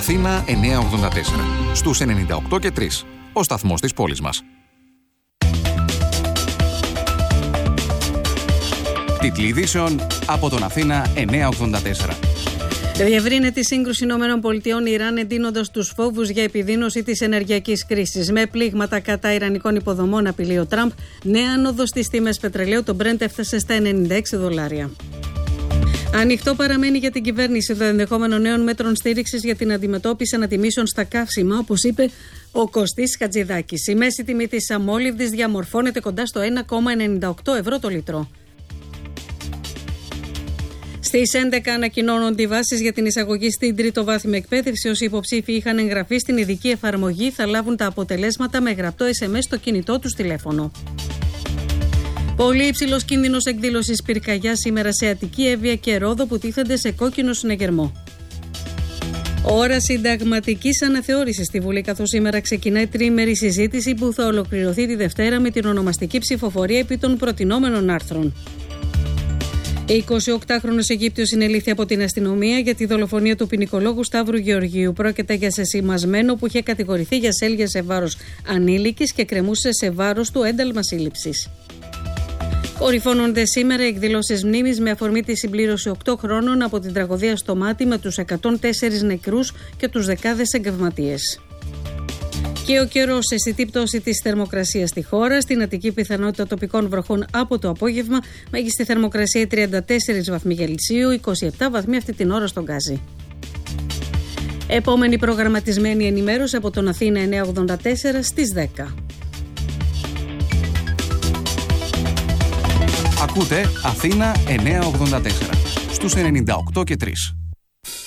Αθήνα 984. Στους 98 και 3. Ο σταθμός της πόλης μας. Τίτλοι ειδήσεων από τον Αθήνα 984. Διευρύνεται η σύγκρουση ΗΠΑ-Ιράν, εντείνοντας τους φόβους για επιδείνωση της ενεργειακής κρίσης. Με πλήγματα κατά ιρανικών υποδομών, απειλεί ο Τραμπ. Νέα άνοδο στις τιμές πετρελαίου, το Brent έφτασε στα $96. Ανοιχτό παραμένει για την κυβέρνηση το ενδεχόμενο νέων μέτρων στήριξης για την αντιμετώπιση ανατιμήσεων στα καύσιμα, όπως είπε ο Κωστής Χατζηδάκης. Η μέση τιμή της αμόλυβδης διαμορφώνεται κοντά στο 1,98 ευρώ το λίτρο. Στις 11 ανακοινώνονται οι βάσεις για την εισαγωγή στην τριτοβάθμια εκπαίδευση. Όσοι υποψήφοι είχαν εγγραφεί στην ειδική εφαρμογή θα λάβουν τα αποτελέσματα με γραπτό SMS στο κινητό τους τηλέφωνο. Πολύ υψηλός κίνδυνος εκδήλωσης πυρκαγιάς σήμερα σε Αττική, Εύβοια και Ρόδο που τίθενται σε κόκκινο συναγερμό. Ώρα συνταγματικής αναθεώρησης στη Βουλή, καθώς σήμερα ξεκινάει τριήμερη συζήτηση που θα ολοκληρωθεί τη Δευτέρα με την ονομαστική ψηφοφορία επί των προτινόμενων άρθρων. 28χρονος Αιγύπτιος συνελήφθη από την αστυνομία για τη δολοφονία του ποινικολόγου Σταύρου Γεωργίου. Πρόκειται για σεσημασμένο που είχε κατηγορηθεί για σέλγια σε βάρος ανήλικης και κρεμούσε σε βάρος του ένταλμα σύλληψης. Κορυφώνονται σήμερα οι εκδηλώσεις μνήμης με αφορμή τη συμπλήρωση 8 χρόνων από την τραγωδία στο Μάτι με τους 104 νεκρούς και τους δεκάδες εγκαυματίες. Και ο καιρός, αισθητή πτώση της θερμοκρασίας στη χώρα, στην Αττική πιθανότητα τοπικών βροχών από το απόγευμα, μέγιστη θερμοκρασία 34 βαθμοί Κελσίου, 27 βαθμοί αυτή την ώρα στον Γκάζι. Επόμενη προγραμματισμένη ενημέρωση από τον Αθήνα 984 στις 10. Ακούτε Αθήνα 984 στους 98 και 3.